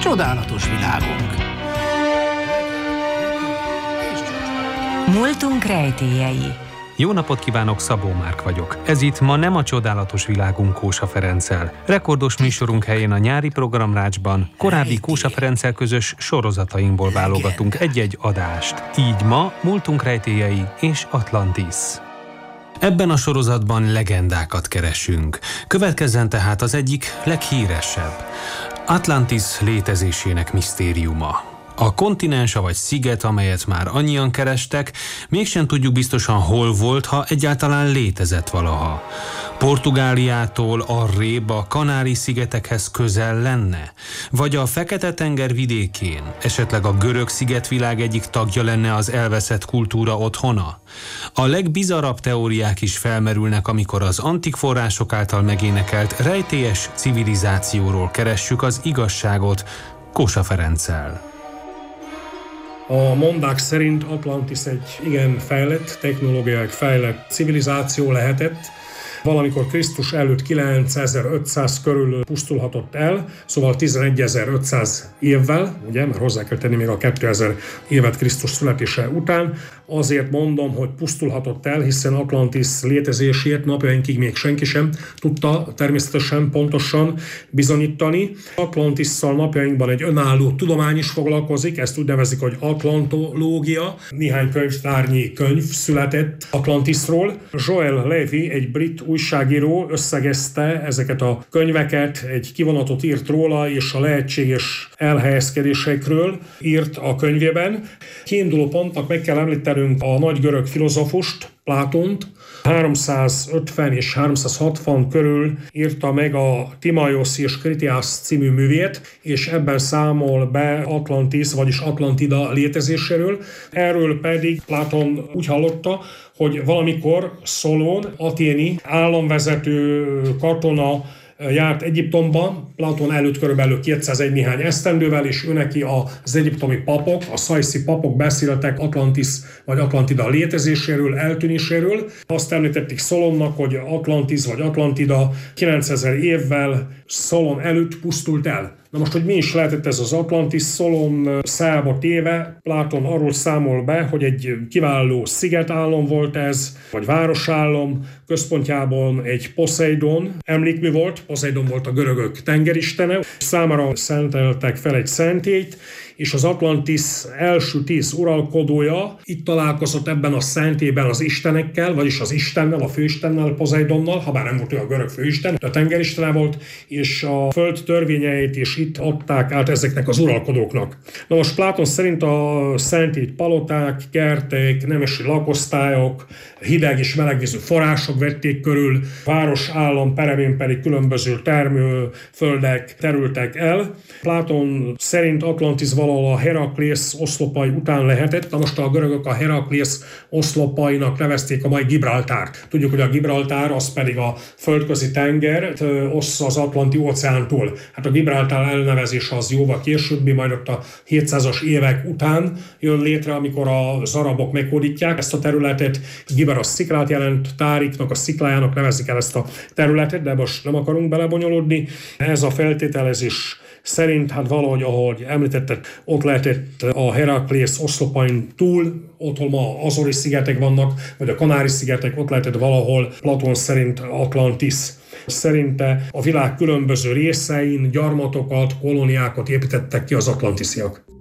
Csodálatos világunk. Múltunk rejtélyei. Jó napot kívánok, Szabó Márk vagyok. Ez itt ma nem a Csodálatos világunk Kósa Ferenccel. Rekordos műsorunk helyén a nyári programrácsban korábbi Kósa Ferenccel közös sorozatainkból válogatunk egy-egy adást. Így ma Múltunk rejtélyei és Atlantis. Ebben a sorozatban legendákat keresünk. Következzen tehát az egyik leghíresebb. Atlantis létezésének misztériuma. A kontinens, vagy sziget, amelyet már annyian kerestek, mégsem tudjuk biztosan hol volt, ha egyáltalán létezett valaha. Portugáliától arrébb a Kanári-szigetekhez közel lenne? Vagy a Fekete-tenger vidékén, esetleg a görög szigetvilág egyik tagja lenne az elveszett kultúra otthona? A legbizarabb teóriák is felmerülnek, amikor az antik források által megénekelt rejtélyes civilizációról keressük az igazságot Kósa Ferenccel. A mondák szerint Atlantis egy igen fejlett, technológiailag fejlett civilizáció lehetett. Valamikor Krisztus előtt 9500 körül pusztulhatott el, szóval 11500 évvel, ugye, mert hozzá kell tenni még a 2000 évet Krisztus születése után. Azért mondom, hogy pusztulhatott el, hiszen Atlantis létezését napjainkig még senki sem tudta természetesen pontosan bizonyítani. Atlantisszal napjainkban egy önálló tudomány is foglalkozik, ezt úgy nevezik, hogy atlantológia. Néhány könyvtárnyi könyv született Atlantisról. Joel Levy, egy brit újságíró összegezte ezeket a könyveket, egy kivonatot írt róla, és a lehetséges elhelyezkedésekről írt a könyvében. Kiinduló pontnak meg kell említenünk a nagy görög filozófust, Plátont. 350 és 360 körül írta meg a Timaios és Kritias című művét, és ebben számol be Atlantis, vagyis Atlantida létezéséről. Erről pedig Pláton úgy hallotta, hogy valamikor Szolón, athéni államvezető katona járt Egyiptomba, Pláton előtt körülbelül 201 néhány esztendővel, és őneki az egyiptomi papok, a szajszi papok beszéltek Atlantis vagy Atlantida létezéséről, eltűnéséről. Azt említették Szolonnak, hogy Atlantis vagy Atlantida 9000 évvel Szolon előtt pusztult el. Na most, hogy mi is lehetett ez az Atlantis, Szolon szájába téve, Pláton arról számol be, hogy egy kiváló szigetállam volt ez, vagy városállam, központjában egy Poseidon emlékmű volt, Poseidon volt a görögök tengeristene, számára szenteltek fel egy szentélyt, és az Atlantis első 10 uralkodója itt találkozott ebben a szentélyben az istenekkel, vagyis az istennel, a főistennel, Poseidonnal, habár nem volt ő a görög főisten, a tengeristene volt, és a föld törvényeit is itt adták át ezeknek az uralkodóknak. Na most Pláton szerint a szentélyt paloták, kertek, nemesi lakosztályok, hideg és melegvízű források vették körül, város, állam peremén pedig különböző termőföldek terültek el. Pláton szerint Atlantis valahol a Heraklész oszlopai után lehetett. Na most a görögök a Heraklész oszlopainak nevezték a mai Gibraltárt. Tudjuk, hogy a Gibraltár az pedig a földközi tenger, ossza az Atlanti óceántól. Hát a Gibraltár elnevezés az jóval későbbi, majd ott a 700-as évek után jön létre, amikor az arabok meghódítják ezt a területet. Giber a sziklát jelent, Táriknak a sziklájának nevezik el ezt a területet, de most nem akarunk belebonyolódni. Ez a feltételezés szerint, hát valahogy, ahogy említetted, ott lehetett a Heraklész oszlopain túl, ott ma Azori-szigetek vannak, vagy a Kanári-szigetek, ott lehetett valahol Platon szerint Atlantis. Szerinte a világ különböző részein gyarmatokat, kolóniákat építettek ki az atlantisziak.